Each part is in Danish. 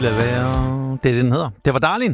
Det er det, den hedder. Det var Darlin.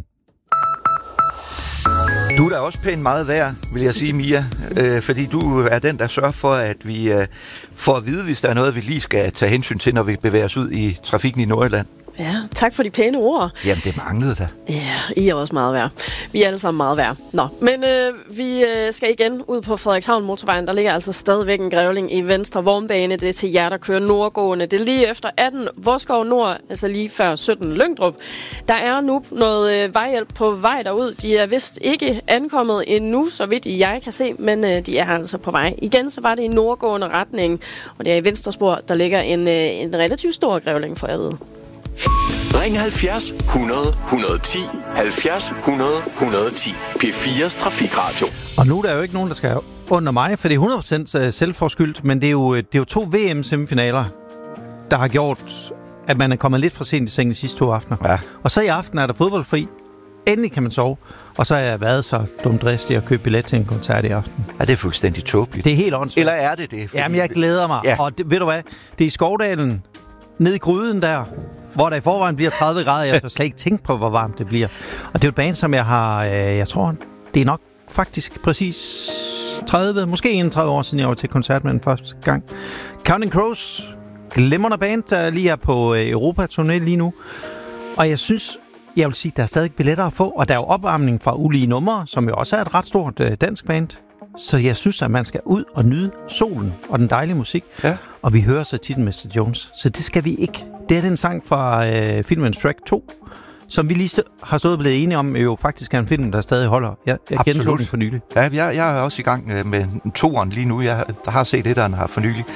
Du er da også pænt meget værd, vil jeg sige, Mia. Fordi du er den, der sørger for, at vi får at vide, hvis der er noget, vi lige skal tage hensyn til, når vi bevæger os ud i trafikken i Nordjylland. Ja, tak for de pæne ord. Jamen, det manglede da. Ja, I er også meget værd. Vi er alle sammen meget værd. Nå, men vi skal igen ud på Frederikshavn Motorvejen. Der ligger altså stadigvæk en grævling i venstre vognbane. Det er til jer, der kører nordgående. Det er lige efter 18 Vorskov Nord, altså lige før 17 Lyngdrup. Der er nu noget vejhjælp på vej derud. De er vist ikke ankommet endnu, så vidt jeg kan se, men de er altså på vej. Igen så var det i nordgående retning, og det er i venstre spor, der ligger en relativt stor grævling for at Ring 70 100 110 70 100 110. P4's Trafikradio. Og nu er der jo ikke nogen, der skal under mig, for det er 100% selvforskyldt, men det er jo 2 VM-semifinaler, der har gjort, at man er kommet lidt for sent i seng de sidste 2 aftener. Ja. Og så i aften er der fodboldfri. Endelig kan man sove. Og så har jeg været så dumdristig at købe billet til en koncert i aften. Ja, det er fuldstændig tåbeligt. Det er helt åndssvagt. Eller er det det? Jamen, jeg glæder mig. Ja. Og ved du hvad? Det er i Skovdalen, ned i gryden der, hvor der i forvejen bliver 30 grader. Jeg har slet ikke tænkt på, hvor varmt det bliver. Og det er jo et band, som jeg har, jeg tror, det er nok faktisk præcis 30, måske 31 år siden jeg var til koncert med den første gang. Counting Crows, glimrende band, der lige er på Europa-turné lige nu. Og jeg synes, jeg vil sige, der er stadig billetter at få, og der er jo opvarmning fra Ulige Numre, som jo også er et ret stort dansk band. Så jeg synes, at man skal ud og nyde solen og den dejlige musik. Ja. Og vi hører så tit Mr. Jones, så det skal vi ikke. Det er den sang fra filmen Shrek 2, som vi lige har stået og blevet enige om, jo faktisk er en film, der stadig holder. Jeg genså den for nylig. Ja, jeg er også i gang med 2'eren lige nu. Jeg har set 1'eren her for nylig.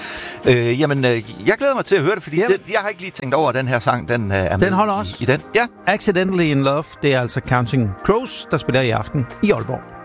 Jeg glæder mig til at høre det, fordi jeg har ikke lige tænkt over, at den her sang, den er med. Den holder også. I den. Ja. Accidentally in Love, det er altså Counting Crows, der spiller i aften i Aalborg.